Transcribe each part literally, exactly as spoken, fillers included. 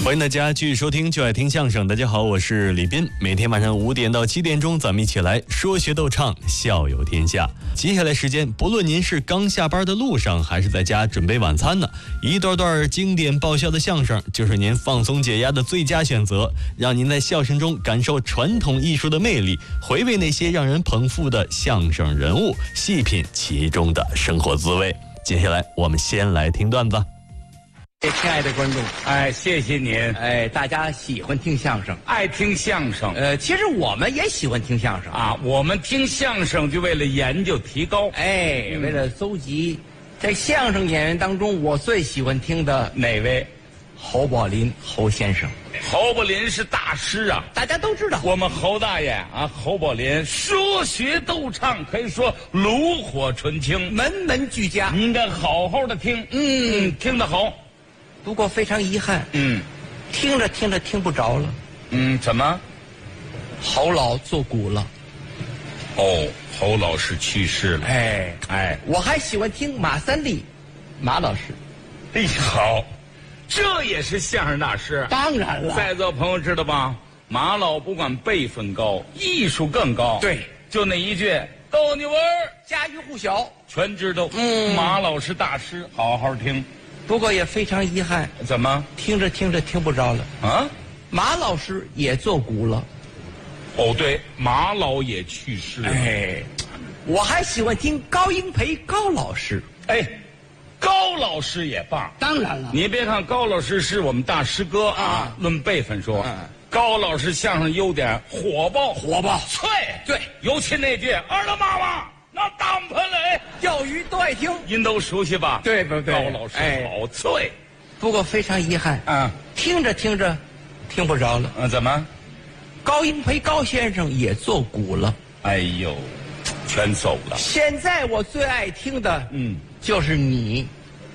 欢迎大家继续收听就爱听相声。大家好，我是李斌。每天晚上五点到七点钟，咱们一起来说学逗唱，笑有天下。接下来时间，不论您是刚下班的路上，还是在家准备晚餐呢，一段段经典爆笑的相声就是您放松解压的最佳选择，让您在笑声中感受传统艺术的魅力，回味那些让人捧腹的相声人物，细品其中的生活滋味。接下来我们先来听段子。 亲爱的观众， 哎，谢谢您。 哎，大家喜欢听相声， 爱听相声。 呃，其实我们也喜欢听相声啊。我们听相声就为了研究提高。 哎，嗯、为了搜集，在相声演员当中，我最喜欢听的哪位？ 侯宝林，侯先生。 侯宝林是大师啊， 大家都知道。 我们侯大爷啊，侯宝林说学逗唱可以说炉火纯青， 门门俱佳。 你应该好好的听， 嗯， 嗯听得好。 不过非常遗憾， 嗯， 听着听着听不着了。 嗯，怎么？ 侯老作古了。 哦，侯老师去世了。 哎哎， 我还喜欢听马三立，马老师。 哎，好，这也是相声大师。 当然了， 在座朋友知道吧？马老不管辈分高，艺术更高。 对， 就那一句逗你玩儿， 家喻户晓， 全知道。 嗯， 马老师大师，好好听。 不过也非常遗憾， 怎么听着听着听不着了啊？ 马老师也作古了。 哦，对，马老也去世了。 哎，我还喜欢听高英培高老师。 哎，高老师也棒。 当然了， 你别看高老师是我们大师哥啊，啊论辈分说，嗯、高老师相声优点火爆， 火爆脆。 对， 尤其那句二老妈妈。那当盆嘞， 钓鱼都爱听， 您都熟悉吧？ 对不对？ 高老师好脆， 不过非常遗憾， 啊， 听着听着，听不着了。 嗯，怎么？ 高英培高先生也作古了。 哎呦，全走了。 现在我最爱听的， 嗯， 就是你，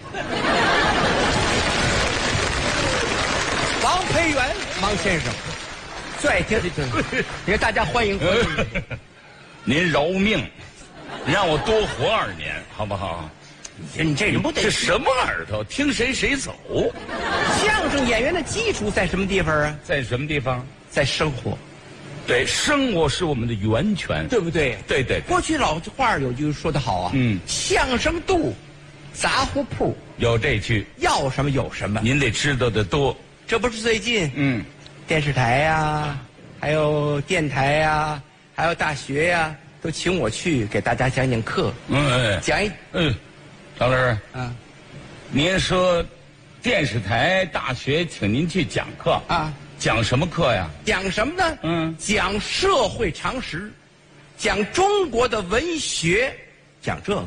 王培元，王先生，最爱听的就是，也大家欢迎欢迎。 您饶命，让我多活二年，好不好？ 你这人不得这什么耳朵？听谁谁走。 相声演员的基础在什么地方啊？ 在什么地方？ 在生活。 对，生活是我们的源泉， 对不对？ 对 对, 对。 过去老话有句说得好啊， 嗯， 相声肚，杂货铺。 有这句， 要什么有什么。 您得知道的多。 这不是最近， 嗯， 电视台呀、啊，还有电台呀、啊。还有大学呀、啊，都请我去给大家讲讲课。 嗯， 讲一嗯，张老师， 啊， 您说电视台、大学请您去讲课啊？ 讲什么课呀？ 讲什么呢？ 嗯， 讲社会常识，讲中国的文学，讲这个。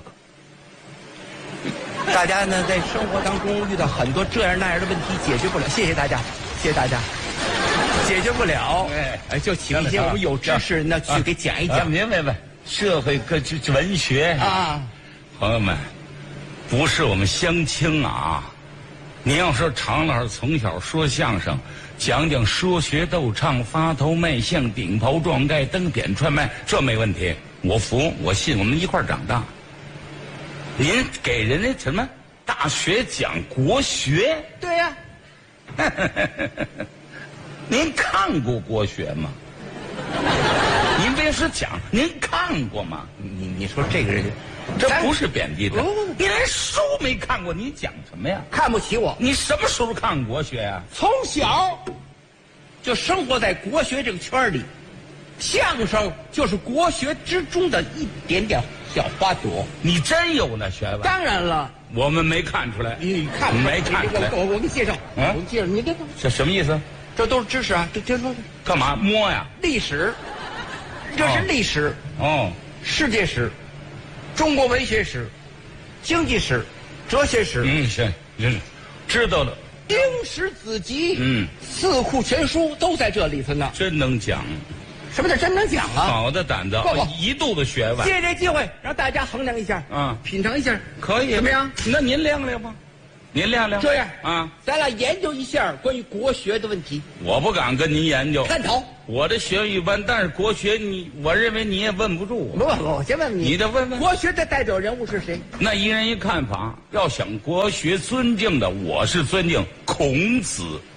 大家呢在生活当中遇到很多这样那样的问题，解决不了。谢谢大家，谢谢大家。解决不了，哎，就请一些我们有知识人呢去给讲一讲。 明白吧？社会科这文学啊， 朋友们，不是我们相亲啊。您要说常老师从小说相声，讲讲说学逗唱、发头卖相、顶袍撞盖、蹬点串卖，这没问题，我服，我信，我们一块儿长大。您给人家什么大学讲国学？ 对呀、 啊。您看过国学吗？您别说讲，您看过吗？ 你你说这个人， 这不是贬低他。你连书没看过，你讲什么呀？ 看不起我？ 你什么时候看国学啊？ 从小就生活在国学这个圈里，相声就是国学之中的一点点小花朵。 你真有那学问？ 当然了， 我们没看出来。 你看没看出来？ 我我给你介绍， 嗯， 我给你介绍，你这这什么意思？ 这都是知识啊！这这说干嘛摸呀？ 历史，这是历史哦， 世界史、中国文学史、经济史、哲学史。 嗯，行，知知道了。 经史子集， 嗯， 四库全书都在这里头呢。 真能讲。 什么叫真能讲啊？ 好的胆子， 不不一肚子学问。 借这机会让大家衡量一下， 啊， 品尝一下， 可以怎么样？ 那您亮亮吧。您亮亮这样啊， 咱俩研究一下关于国学的问题。 我不敢跟您研究探讨。 我这学问一般，但是国学你，我认为你也问不住我。 不不不，我先问问你， 你得问问国学的代表人物是谁？ 那一人一看法。要想国学尊敬的，我是尊敬孔子、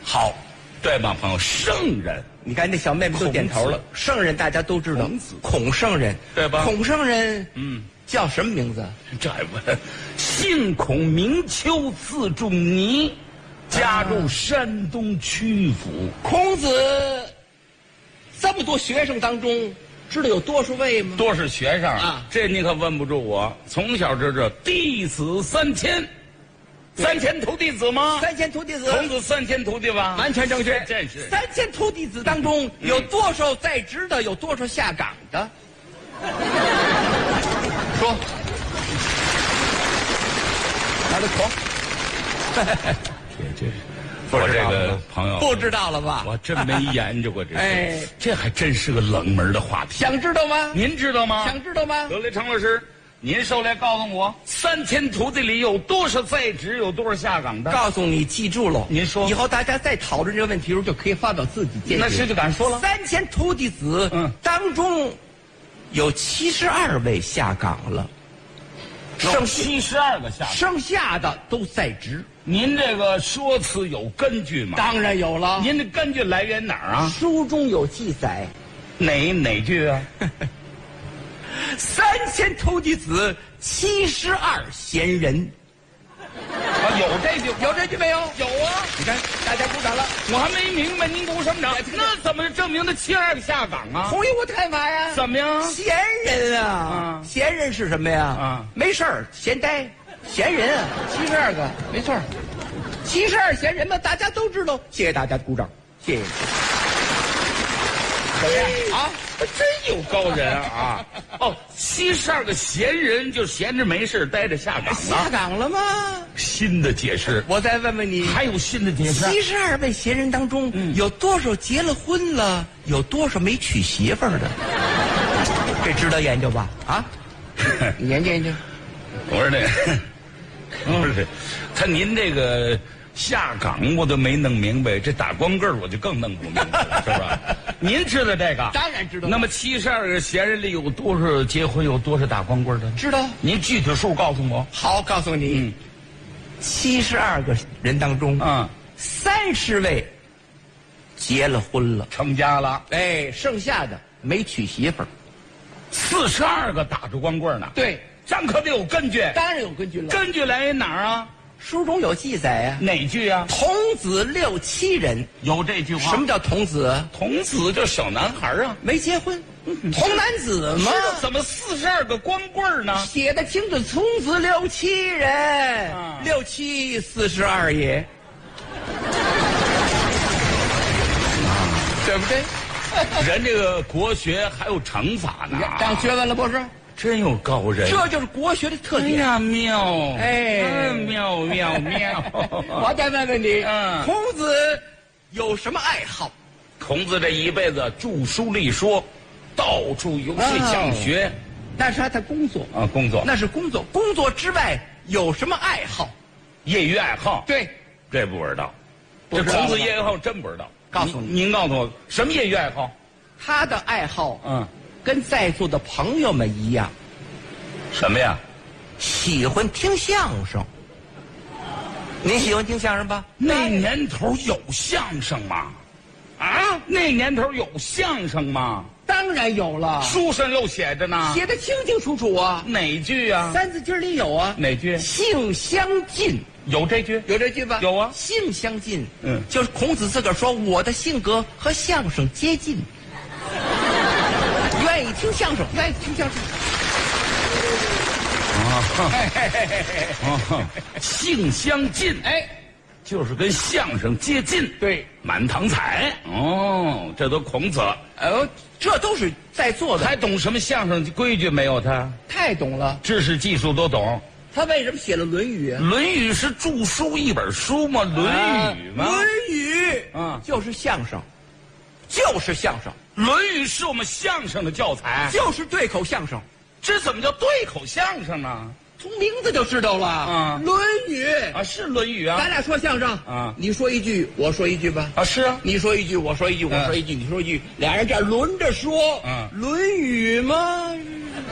好，对吧，朋友？圣人， 你看那小妹妹都点头了。圣人大家都知道， 孔子， 孔圣人， 对吧？ 孔圣人， 嗯， 叫什么名字？ 这还问？姓孔，名丘，字仲尼，家住山东曲阜。 孔子这么多学生当中，知道有多少位吗？ 多是学生啊， 这你可问不住我。从小知道弟子三千，三千徒弟子吗？ 三千徒弟子， 孔子三千徒弟吧？ 完全正确。 真是三千徒弟子当中，有多少在职的，有多少下岗的？说，拿着口。 这这，我这个朋友不知道了吧？ 我真没研究过这。 哎， 这还真是个冷门的话题。 想知道吗？ 您知道吗？ 想知道吗？ 得嘞，常老师，您受来告诉我，三千徒弟里有多少在职，有多少下岗的？ 告诉你，记住了。 您说， 以后大家再讨论这个问题的时候，就可以发表自己见解。 那是就敢说了。 三千徒弟子， 嗯， 当中有七十二位下岗了， 剩七十二个下岗， 剩下的都在职。 您这个说辞有根据吗？ 当然有了。 您的根据来源哪儿啊？ 书中有记载。 哪哪句啊？ 三千徒弟子，七十二贤人。 啊，有这句， 有这句没有？ 有啊！ 你看，大家鼓掌了。 我还没明白，您鼓什么掌？那怎么证明他七十二个下岗啊？ 同意我看法呀？ 怎么样？ 闲人啊！ 啊闲人是什么呀？ 啊， 没事儿，闲呆，闲人啊，七十二个，没错儿，七十二闲人嘛，大家都知道。谢谢大家鼓掌，谢谢。怎么样啊？ 真有高人啊！哦，七十二个闲人就闲着没事待着下岗了。 下岗了吗？ 新的解释， 我再问问你， 还有新的解释？ 七十二位闲人当中，嗯、有多少结了婚了？有多少没娶媳妇儿的？这值得研究吧？啊，你研究研究。 我说这，不是，他您这个下岗我都没弄明白，这打光棍我就更弄不明白了，是吧？您知道这个？ 当然知道。 那么七十二个闲人里有多少结婚，有多少打光棍的？ 知道。 您具体数告诉我。 好，告诉你，嗯、七十二个人当中， 嗯， 三十位结了婚了， 成家了。 哎，剩下的没娶媳妇儿， 四十二个打着光棍呢。 对， 咱可得有根据。 当然有根据了。 根据来源哪儿啊？ 书中有记载啊。 哪句啊？ 童子六七人。 有这句话。 什么叫童子？ 童子就小男孩啊， 没结婚。嗯、童男子吗？ 怎么四十二个光棍呢？ 写的清楚，童子六七人，啊、六七四十二也，对不对？ 人这个国学还有乘法呢， 长学问了不是？ 真有高人， 这就是国学的特点。 哎呀，妙！ 哎， 妙妙妙！ 我再问问你， 嗯， 孔子有什么爱好？ 孔子这一辈子著书立说，到处游说讲学，哦、 那是他的工作啊，工作那是工作。工作之外有什么爱好？ 业余爱好？ 对， 这不知道。这孔子业余爱好真不知道。 告诉你， 您告诉我什么业余爱好？ 他的爱好， 嗯。 跟在座的朋友们一样， 什么呀？ 喜欢听相声。您喜欢听相声吧？ 那年头有相声吗？啊，那年头有相声吗？ 当然有了， 书上又写着呢， 写的清清楚楚啊。 哪句啊？ 《三字经》里有啊。 哪句？ 性相近。 有这句？ 有这句吧？ 有啊。 性相近， 嗯， 就是孔子自个儿说，我的性格和相声接近。愿意听相声，愿意听相声。 啊，性相近， 哎， 就是跟相声接近。 对， 满堂彩。哦，这都孔子。 呃，这都是在座的。 还懂什么相声规矩没有？他太懂了， 知识技术都懂。 他为什么写了《论语》啊？ 《论语》是著书一本书吗？《论语》吗？ 《论语》 啊， 就是相声，就是相声。 《论语》是我们相声的教材， 就是对口相声。 这怎么叫对口相声呢？ 从名字就知道了。啊，《论语》 啊，是《论语》啊。 咱俩说相声啊， 你说一句，我说一句吧。 啊，是啊。 你说一句，我说一句，我说一句，你说一句，俩人这样轮着说。 嗯， 《论语》吗？